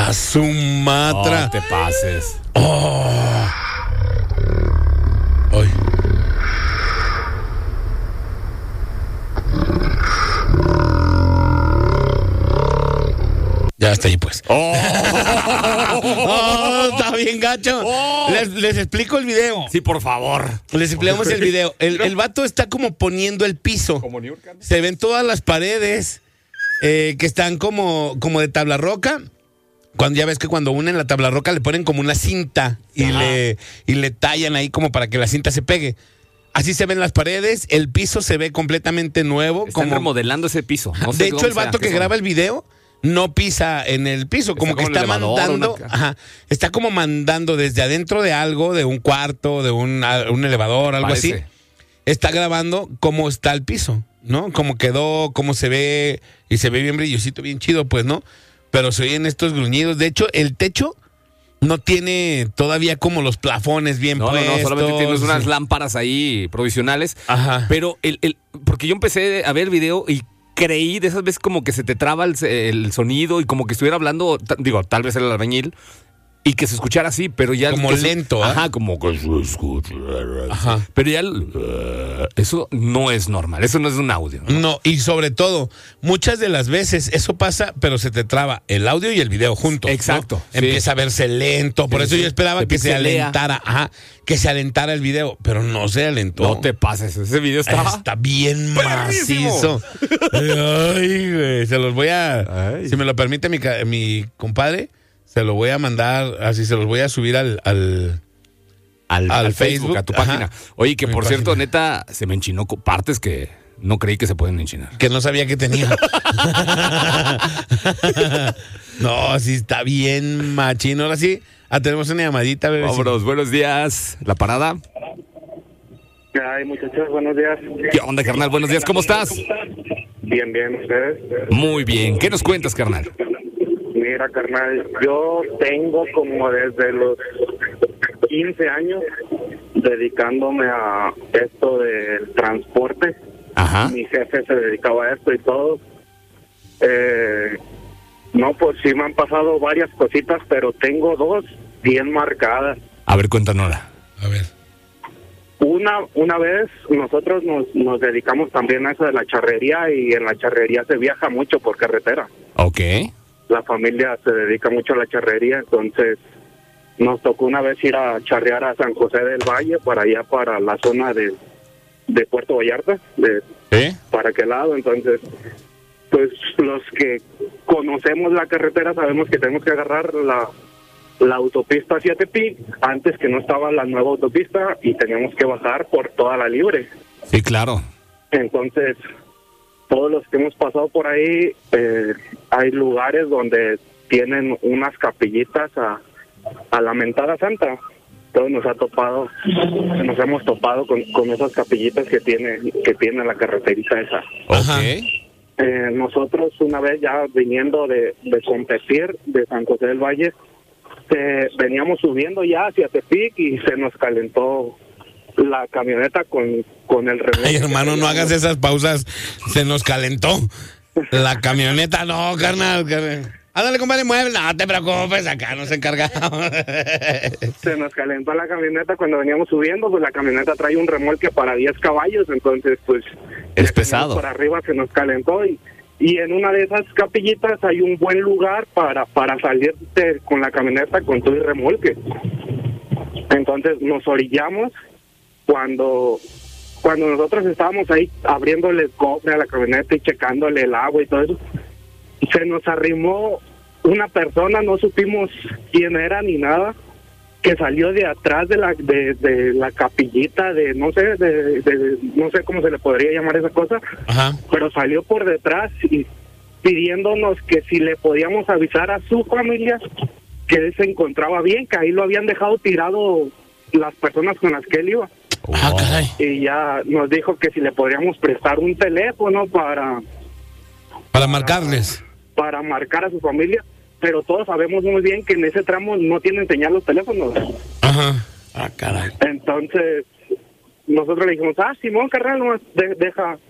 A Sumatra. No te pases. Oh. Ay. Ya está ahí, pues. Oh. Oh, está bien gacho. Oh. Les explico el video. Sí, por favor. Les explicamos el video. El vato está como poniendo el piso. Como New York. Se ven todas las paredes que están como de tabla roca. Cuando ya ves que cuando unen la tabla roca le ponen como una cinta y le tallan ahí como para que la cinta se pegue. Así se ven las paredes, el piso se ve completamente nuevo. Están como remodelando ese piso. No sé de hecho, el vato que graba el video no pisa en el piso, como que está mandando, está como mandando desde adentro de algo, de un cuarto, de un elevador, algo así. Está grabando cómo está el piso, ¿no? Cómo quedó, cómo se ve, y se ve bien brillosito, bien chido, pues, ¿no? Pero se oyen estos gruñidos. De hecho, el techo no tiene todavía como los plafones bien puestos. No, solamente tienes unas lámparas ahí provisionales. Ajá. Pero porque yo empecé a ver el video y creí de esas veces como que se te traba el sonido y como que estuviera hablando, digo, tal vez el albañil, y que se escuchara así, pero ya... Como lento, Ajá, como que se escucha. Ajá. Pero ya eso no es normal, eso no es un audio. No, y sobre todo, muchas de las veces eso pasa, pero se te traba el audio y el video juntos. Exacto. ¿No? Sí. Empieza a verse lento, por eso yo esperaba que se alentara, que se alentara el video, pero no se alentó. No te pases, ese video está bien macizo. Ay, güey, se los voy a... Si me lo permite mi compadre... Se lo voy a mandar, así se los voy a subir al Facebook, a tu página. Oye, que por cierto, neta, se me enchinó partes que no creí que se pueden enchinar. Que no sabía que tenía. No, sí está bien machino. Ahora sí, tenemos una llamadita, bebé. Vámonos, buenos días. ¿La parada? Ay, muchachos, buenos días. ¿Qué onda, carnal? Buenos días, ¿cómo estás? Bien, ¿ustedes? Muy bien. ¿Qué nos cuentas, carnal? Mira, carnal, yo tengo como desde los 15 años dedicándome a esto del transporte. Ajá. Mi jefe se dedicaba a esto y todo. No, pues sí me han pasado varias cositas, pero tengo dos bien marcadas. A ver, cuéntanosla. A ver. Una vez nosotros nos dedicamos también a eso de la charrería, y en la charrería se viaja mucho por carretera. Ok. La familia se dedica mucho a la charrería, entonces nos tocó una vez ir a charrear a San José del Valle, para allá, para la zona de Puerto Vallarta, para aquel lado. Entonces, pues los que conocemos la carretera sabemos que tenemos que agarrar la autopista hacia Tepic, antes que no estaba la nueva autopista, y teníamos que bajar por toda la libre. Sí, claro. Entonces, todos los que hemos pasado por ahí, hay lugares donde tienen unas capillitas a la mentada santa. Todos nos hemos topado con esas capillitas que tiene la carreterita esa. Ok. Nosotros una vez ya viniendo de competir de San José del Valle, veníamos subiendo ya hacia Tepic y se nos calentó la camioneta con el remolque. Ay, hermano, no hagas esas pausas. Se nos calentó la camioneta. No, carnal. Ándale, compadre, mueve. No te preocupes, acá nos encargamos. Se nos calentó la camioneta cuando veníamos subiendo. Pues la camioneta trae un remolque para 10 caballos. Entonces, pues... Es pesado. Por arriba se nos calentó y en una de esas capillitas hay un buen lugar para salir con la camioneta con todo el remolque. Entonces nos orillamos. Cuando nosotros estábamos ahí abriéndole el cofre a la camioneta y checándole el agua y todo eso, se nos arrimó una persona, no supimos quién era ni nada, que salió de atrás de la capillita no sé cómo se le podría llamar esa cosa. Ajá. Pero salió por detrás y pidiéndonos que si le podíamos avisar a su familia que él se encontraba bien, que ahí lo habían dejado tirado las personas con las que él iba. Ah, caray. Y ya nos dijo que si le podríamos prestar un teléfono para marcarles. Para marcar a su familia, pero todos sabemos muy bien que en ese tramo no tienen señal los teléfonos. Ajá. Ah, caray. Entonces, nosotros le dijimos, Simón, carnal, nomás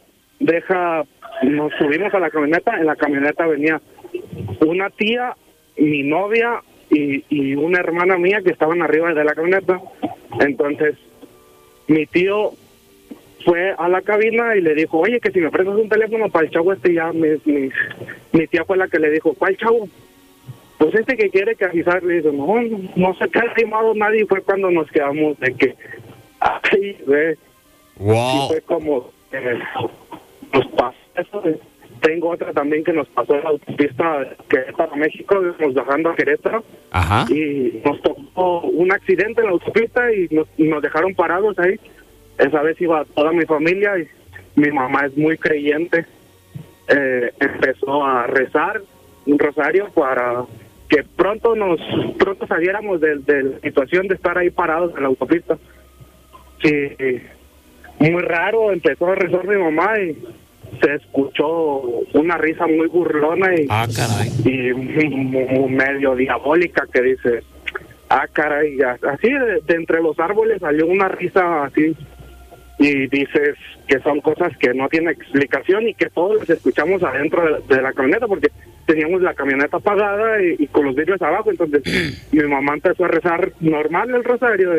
deja, nos subimos a la camioneta. En la camioneta venía una tía mi novia y una hermana mía que estaban arriba de la camioneta. Entonces, mi tío fue a la cabina y le dijo, oye, que si me prestas un teléfono para el chavo este, ya mi tía fue la que le dijo, ¿cuál chavo? Pues este que quiere que avisar. Le dijo, no se ha arrimado nadie. Y fue cuando nos quedamos de que, ay, güey. Wow. Y fue como, nos pasó eso. Tengo otra también que nos pasó en la autopista Querétaro, México, nos bajando a Querétaro. Ajá. Y nos tocó un accidente en la autopista y nos dejaron parados ahí. Esa vez iba toda mi familia y mi mamá es muy creyente. Empezó a rezar un rosario para que pronto saliéramos de la situación de estar ahí parados en la autopista. Sí, muy raro, empezó a rezar mi mamá y se escuchó una risa muy burlona y medio diabólica que dice, caray, así de entre los árboles salió una risa así y dices que son cosas que no tienen explicación y que todos los escuchamos adentro de la camioneta porque teníamos la camioneta apagada y con los vidrios abajo. Entonces mi mamá empezó a rezar normal el rosario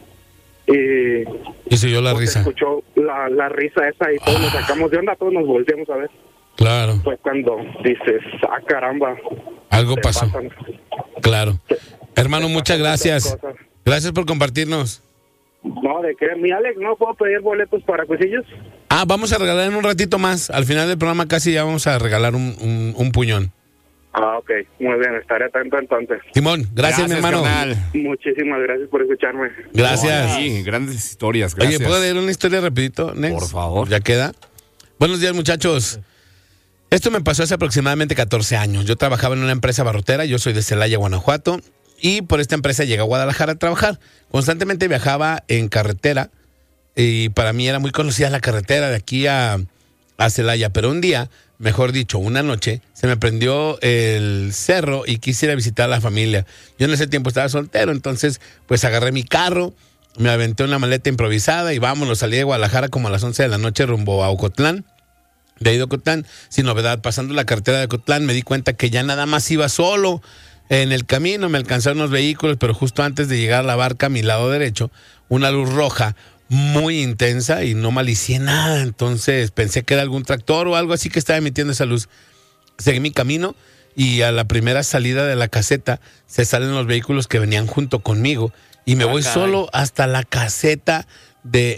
y siguió la risa. Escuchó la risa esa y todos nos sacamos de onda, todos nos volteamos a ver. Claro. Fue cuando dices, caramba. Algo pasó. Pasan. Claro. Hermano, muchas gracias. Gracias por compartirnos. No, ¿de qué? Mi Alex, ¿no puedo pedir boletos para Cuisillos? Vamos a regalar en un ratito más. Al final del programa casi ya vamos a regalar un puñón. Ok, muy bien, estaré atento entonces. Simón, gracias mi hermano. Carnal. Muchísimas gracias por escucharme. Gracias. Sí, grandes historias, gracias. Oye, ¿puedo leer una historia rapidito, Nex? Por favor. ¿Ya queda? Buenos días, muchachos. Esto me pasó hace aproximadamente 14 años. Yo trabajaba en una empresa barrotera, yo soy de Celaya, Guanajuato, y por esta empresa llegué a Guadalajara a trabajar. Constantemente viajaba en carretera, y para mí era muy conocida la carretera de aquí a Celaya, pero un día, mejor dicho, una noche, se me prendió el cerro y quise ir a visitar a la familia. Yo en ese tiempo estaba soltero, entonces pues agarré mi carro, me aventé una maleta improvisada y vámonos, salí de Guadalajara como a las 11 de la noche rumbo a Ocotlán. De ahí de Ocotlán, sin novedad, pasando la carretera de Ocotlán, me di cuenta que ya nada más iba solo. En el camino me alcanzaron los vehículos, pero justo antes de llegar a la barca, a mi lado derecho, una luz roja muy intensa y no malicié nada. Entonces pensé que era algún tractor o algo así que estaba emitiendo esa luz. Seguí mi camino y a la primera salida de la caseta se salen los vehículos que venían junto conmigo y me voy solo hasta la caseta de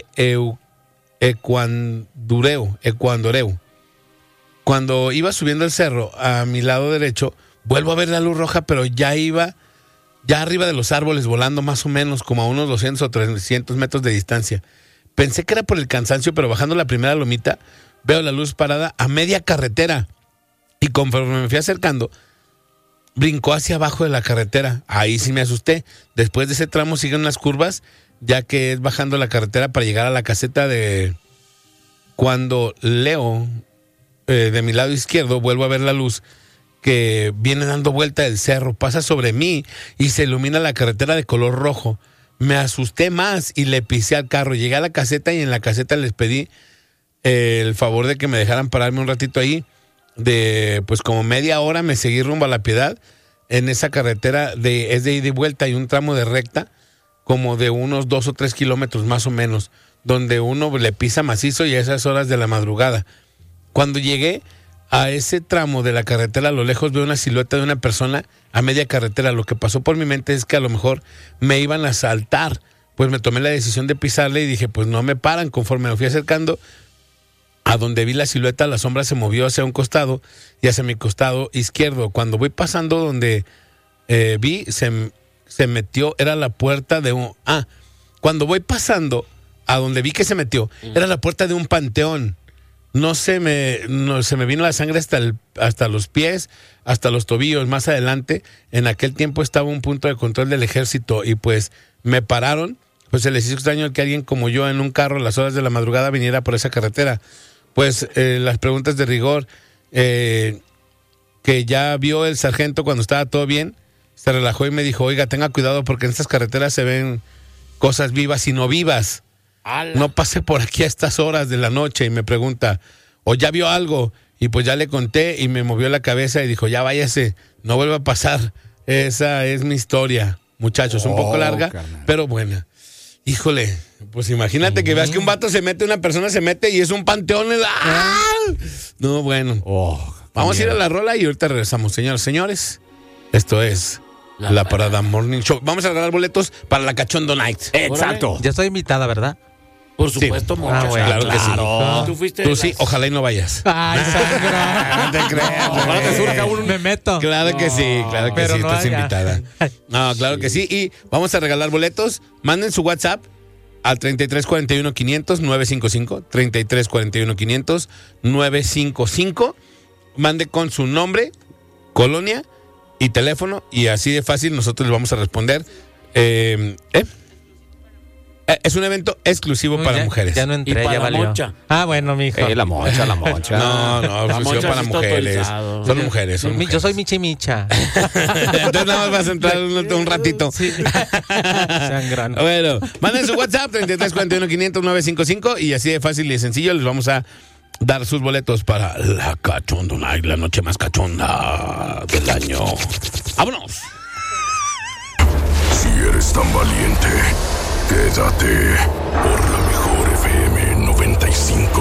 Ecuandoreu. Cuando iba subiendo el cerro a mi lado derecho, vuelvo a ver la luz roja, pero ya iba arriba de los árboles, volando más o menos como a unos 200 o 300 metros de distancia. Pensé que era por el cansancio, pero bajando la primera lomita, veo la luz parada a media carretera. Y conforme me fui acercando, brincó hacia abajo de la carretera. Ahí sí me asusté. Después de ese tramo siguen unas curvas, ya que es bajando la carretera para llegar a la caseta de... Cuando leo de mi lado izquierdo, vuelvo a ver la luz que viene dando vuelta del cerro, pasa sobre mí y se ilumina la carretera de color rojo. Me asusté más y le pisé al carro. Llegué a la caseta y en la caseta les pedí el favor de que me dejaran pararme un ratito ahí. Pues como media hora me seguí rumbo a La Piedad. En esa carretera es de ida y vuelta y un tramo de recta como de unos 2 o 3 kilómetros más o menos, donde uno le pisa macizo y a esas horas de la madrugada. Cuando llegué a ese tramo de la carretera, a lo lejos veo una silueta de una persona a media carretera. Lo que pasó por mi mente es que a lo mejor me iban a asaltar. Pues me tomé la decisión de pisarle y dije, pues no me paran. Conforme me fui acercando a donde vi la silueta, la sombra se movió hacia un costado y hacia mi costado izquierdo. Cuando voy pasando donde vi, se metió, era la puerta de un... cuando voy pasando a donde vi que se metió, era la puerta de un panteón. Se me vino la sangre hasta los pies, hasta los tobillos. Más adelante, en aquel tiempo estaba un punto de control del ejército y pues me pararon. Pues se les hizo extraño que alguien como yo en un carro a las horas de la madrugada viniera por esa carretera. Pues las preguntas de rigor, que ya vio el sargento cuando estaba todo bien, se relajó y me dijo, oiga, tenga cuidado porque en estas carreteras se ven cosas vivas y no vivas. No pase por aquí a estas horas de la noche. Y me pregunta, ¿o ya vio algo? Y pues ya le conté y me movió la cabeza y dijo, ya váyase, no vuelva a pasar Esa es mi historia, muchachos. Un poco larga, carnal. pero buena. Híjole, pues imagínate que veas que un vato se mete, una persona se mete y es un panteón. ¡Ah! No, bueno. Vamos a ir a la rola y ahorita regresamos, señores, señores. Esto es La Parada Morning Show. Vamos a regalar boletos para la Cachondo Night. Exacto. Ya estoy invitada, ¿verdad? Por supuesto, Sí. muchachos. bueno, claro que sí. Tú fuiste. Tú sí, ojalá y no vayas. Ay, No te creas. Ojalá te surja me meto. Claro que sí, claro que pero sí, no estás haga. invitada. No, claro que sí. Y vamos a regalar boletos. Manden su WhatsApp al 3341-500-955. 3341-500-955. Mande con su nombre, colonia y teléfono. Y así de fácil nosotros les vamos a responder. Es un evento exclusivo para mujeres. Ya no entré, Y para ya la valió. mocha. Ah, bueno, mijo. La mocha. No, La exclusivo mocha para sí está mujeres. autorizado. Son mujeres, son mujeres. Yo soy Michi Micha. Entonces nada más vas a entrar un ratito. Sí. Sean grandes. Bueno, manden su WhatsApp 3341-500-955 y así de fácil y de sencillo les vamos a dar sus boletos para la Cachondo Night, la noche más cachonda del año. ¡Vámonos! Si eres tan valiente, quédate por la mejor FM 95.